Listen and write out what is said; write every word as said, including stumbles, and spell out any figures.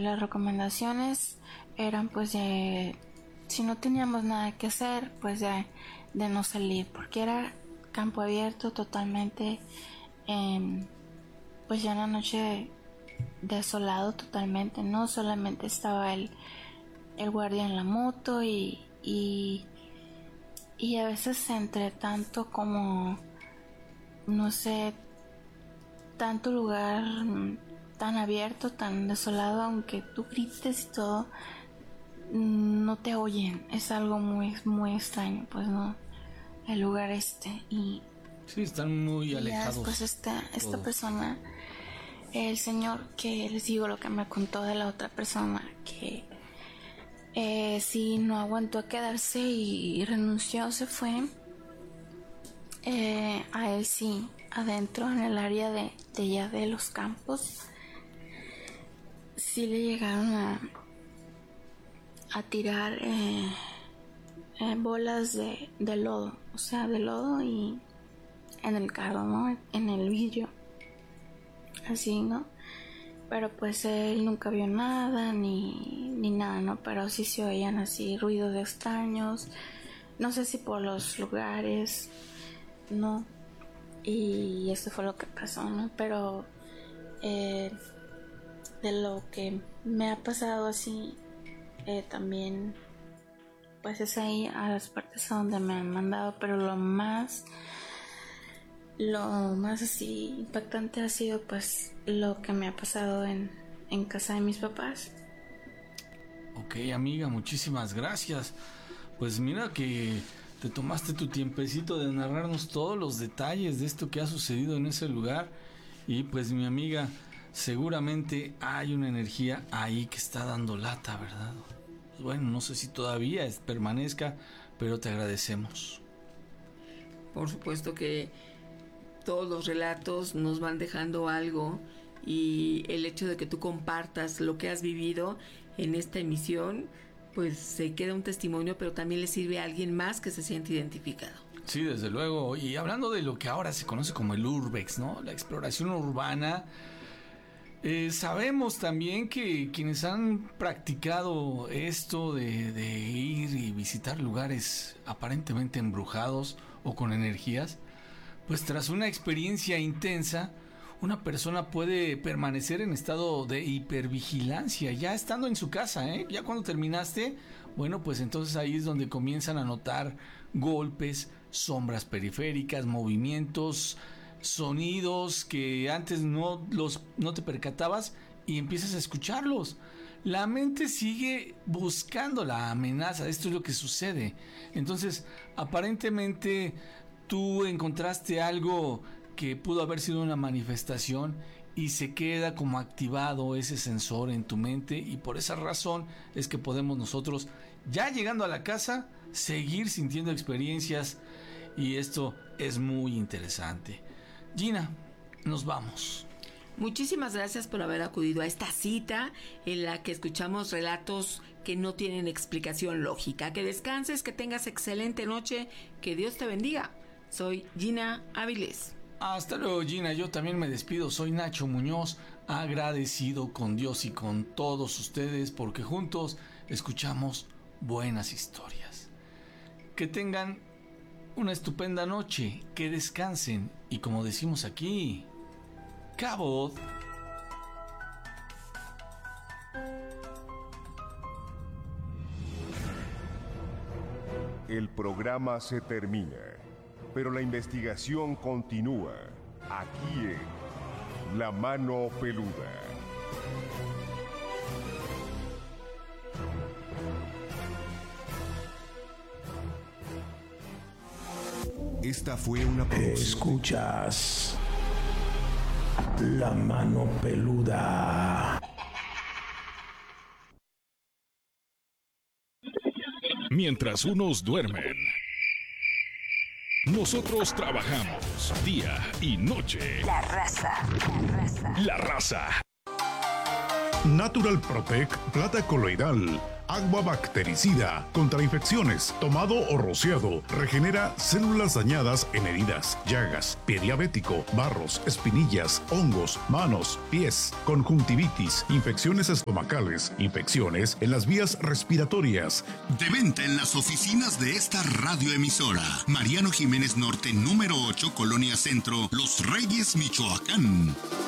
las recomendaciones eran pues de, si no teníamos nada que hacer, pues de, de no salir, porque era campo abierto totalmente, eh, pues ya en la noche desolado totalmente, no solamente estaba el, el guardia en la moto y, y, y a veces entre tanto como, no sé, tanto lugar tan abierto, tan desolado, aunque tú grites y todo, no te oyen. Es algo muy, muy extraño, pues no, el lugar este. Y sí, están muy y alejados. Pues esta, esta persona, el señor que les digo lo que me contó de la otra persona, que eh, sí no aguantó a quedarse y, y renunció, se fue. Eh, a él sí, adentro en el área de, de ya de los campos, sí le llegaron a, a tirar eh, eh, bolas de, de lodo, o sea, de lodo y en el carro, ¿no? En el vidrio, así, ¿no? Pero pues él nunca vio nada ni, ni nada, ¿no? Pero sí se oían así ruidos de extraños, no sé si por los lugares, ¿no? Y eso fue lo que pasó, ¿no? Pero eh, de lo que me ha pasado así, eh, también pues es ahí a las partes a donde me han mandado, pero lo más lo más así impactante ha sido pues lo que me ha pasado en, en casa de mis papás. Ok, amiga, muchísimas gracias. Pues mira que te tomaste tu tiempecito de narrarnos todos los detalles de esto que ha sucedido en ese lugar. Y pues mi amiga, seguramente hay una energía ahí que está dando lata, ¿verdad? Bueno, no sé si todavía es, permanezca, pero te agradecemos. Por supuesto que todos los relatos nos van dejando algo, y el hecho de que tú compartas lo que has vivido en esta emisión, pues se queda un testimonio, pero también le sirve a alguien más que se siente identificado. Sí, desde luego. Y hablando de lo que ahora se conoce como el Urbex, ¿no? La exploración urbana. Eh, sabemos también que quienes han practicado esto de, de ir y visitar lugares aparentemente embrujados o con energías, pues tras una experiencia intensa, una persona puede permanecer en estado de hipervigilancia, ya estando en su casa, ¿eh? Ya cuando terminaste, bueno, pues entonces ahí es donde comienzan a notar golpes, sombras periféricas, movimientos, sonidos que antes no, los, no te percatabas y empiezas a escucharlos. La mente sigue buscando la amenaza, esto es lo que sucede. Entonces, aparentemente tú encontraste algo que pudo haber sido una manifestación y se queda como activado ese sensor en tu mente, y por esa razón es que podemos nosotros, ya llegando a la casa, seguir sintiendo experiencias, y esto es muy interesante. Gina, nos vamos. Muchísimas gracias por haber acudido a esta cita en la que escuchamos relatos que no tienen explicación lógica. Que descanses, que tengas excelente noche, que Dios te bendiga. Soy Gina Áviles. Hasta luego, Gina. Yo también me despido. Soy Nacho Muñoz, agradecido con Dios y con todos ustedes porque juntos escuchamos buenas historias. Que tengan una estupenda noche, que descansen y, como decimos aquí, ¡Cabot! El programa se termina, pero la investigación continúa aquí en La Mano Peluda. Esta fue una producción. Escuchas La Mano Peluda. Mientras unos duermen, nosotros trabajamos día y noche. La raza, la raza. La raza. Natural Protect Plata Coloidal. Agua bactericida contra infecciones, tomado o rociado. Regenera células dañadas en heridas, llagas, pie diabético, barros, espinillas, hongos, manos, pies, conjuntivitis, infecciones estomacales, infecciones en las vías respiratorias. De venta en las oficinas de esta radioemisora. Mariano Jiménez Norte, número ocho, Colonia Centro, Los Reyes, Michoacán.